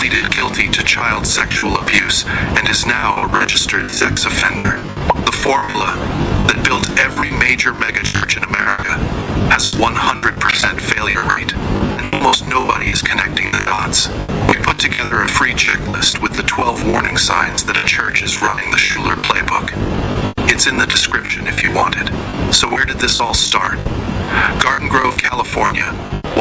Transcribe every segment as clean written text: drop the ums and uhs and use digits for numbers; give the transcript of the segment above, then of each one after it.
pleaded guilty to child sexual abuse and is now a registered sex offender. The formula that built every major megachurch in America has 100% failure rate, and almost nobody is connecting the dots. We put together a free checklist with the 12 warning signs that a church is running the Schuller playbook. It's in the description if you want it. So where did this all start? Garden Grove, California,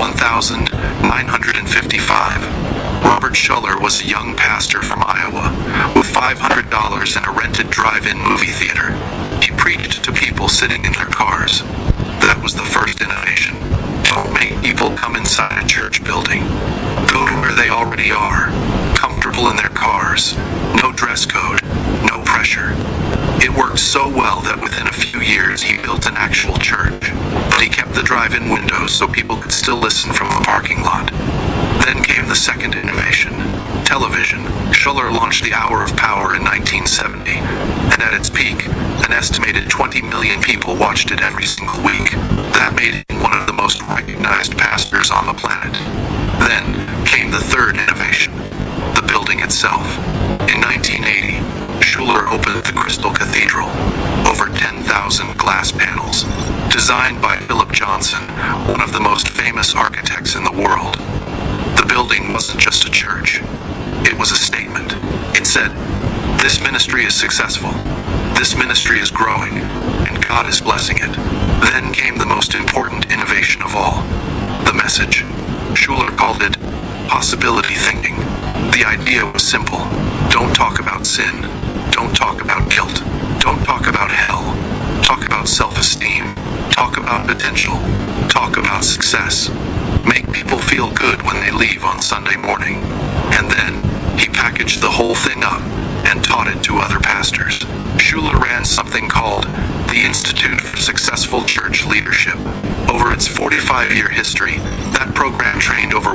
1955. Robert Schuller was a young pastor from Iowa with $500 and a rented drive-in movie theater. He preached to people sitting in their cars. That was the first innovation. Don't make people come inside a church building. Go to where they already are, comfortable in their cars. No dress code, no pressure. It worked so well that within a few years he built an actual church. But he kept the drive-in windows so people could still listen from the parking lot. Then came the second innovation, television. Schuller launched the Hour of Power in 1970, and at its peak, an estimated 20 million people watched it every single week. That made him one of the most recognized pastors on the planet. Then came the third innovation, the building itself. In 1980, Schuller opened the Crystal Cathedral, over 10,000 glass panels, designed by Philip Johnson, one of the most famous architects in the world. The building wasn't just a church. It was a statement. It said, "This ministry is successful. This ministry is growing, and God is blessing it." Then came the most important innovation of all, the message. Schuller called it possibility thinking. The idea was simple. Don't talk about sin. Don't talk about guilt. Don't talk about hell. Talk about self-esteem. Talk about potential. Talk about success. Make people feel good when they leave on Sunday morning. And then, he packaged the whole thing up and taught it to other pastors. Schuller ran something called the Institute for Successful Church Leadership. Over its 45-year history, that program trained over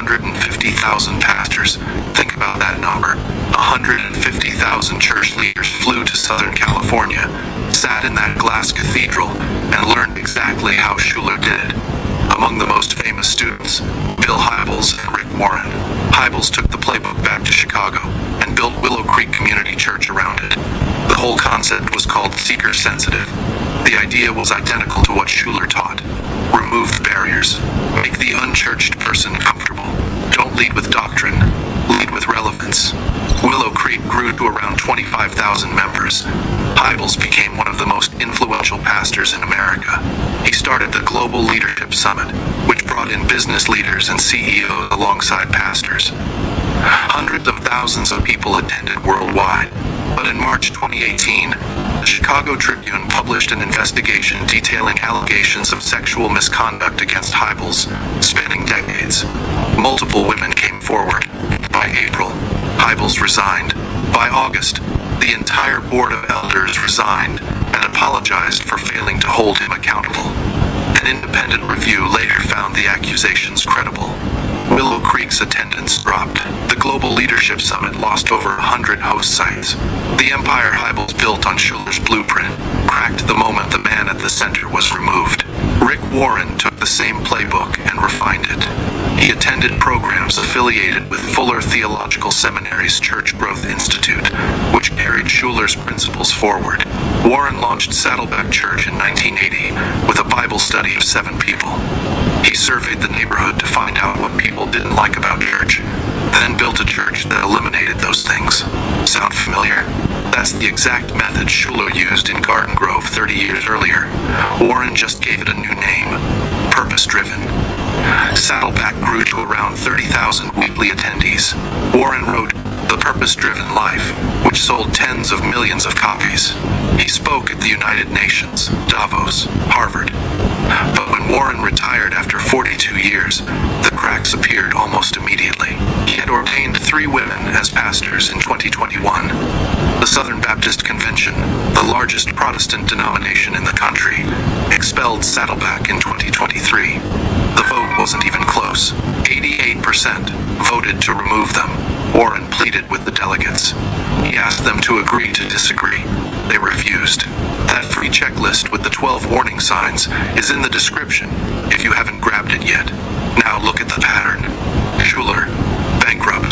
150,000 pastors. Think about that number. 150,000 church leaders flew to Southern California, sat in that glass cathedral, and learned exactly how Schuller did it. Among the most famous students, Bill Hybels and Rick Warren. Hybels took the playbook back to Chicago and built Willow Creek Community Church around it. The whole concept was called Seeker Sensitive. The idea was identical to what Schuller taught. Remove the barriers. Make the unchurched person comfortable. Don't lead with doctrine. Lead with relevance. Willow Creek grew to around 25,000 members. Hybels became one of the most influential pastors in America. He started the Global Leadership Summit, which brought in business leaders and CEOs alongside pastors. Hundreds of thousands of people attended worldwide. But in March 2018, the Chicago Tribune published an investigation detailing allegations of sexual misconduct against Hybels, spanning decades. Multiple women came forward. By April, Hybels resigned. By August, the entire board of elders resigned and apologized for failing to hold him accountable. An independent review later found the accusations credible. Willow Creek's attendance dropped. The Global Leadership Summit lost over 100 host sites. The empire Hybels built on Schuller's blueprint cracked the moment the man at the center was removed. Rick Warren took the same playbook and refined it. He attended programs affiliated with Fuller Theological Seminary's Church Growth Institute, which carried Schuller's principles forward. Warren launched Saddleback Church in 1980 with a Bible study of 7 people. He surveyed the neighborhood to find out what people didn't like about church, then built a church that eliminated those things. Sound familiar? That's the exact method Schuller used in Garden Grove 30 years earlier. Warren just gave it a new name, purpose-driven. Saddleback grew to around 30,000 weekly attendees. Warren wrote The Purpose-Driven Life, which sold tens of millions of copies. He spoke at the United Nations, Davos, Harvard. But when Warren retired after 42 years, the cracks appeared almost immediately. He had ordained 3 women as pastors in 2021. The Southern Baptist Convention, the largest Protestant denomination in the country, expelled Saddleback in 2023. The vote wasn't even close. 88% voted to remove them. Warren pleaded with the delegates. He asked them to agree to disagree. They refused. That free checklist with the 12 warning signs is in the description if you haven't grabbed it yet. Now look at the pattern. Schuller, bankrupt.